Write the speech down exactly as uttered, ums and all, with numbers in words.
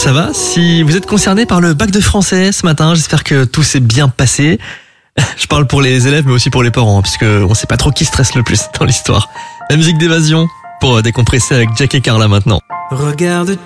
ça va? Si vous êtes concerné par le bac de français ce matin, j'espère que tout s'est bien passé. Je parle pour les élèves mais aussi pour les parents, puisque on sait pas trop qui stresse le plus dans l'histoire. La musique d'évasion pour décompresser avec Jack et Carla maintenant. Regarde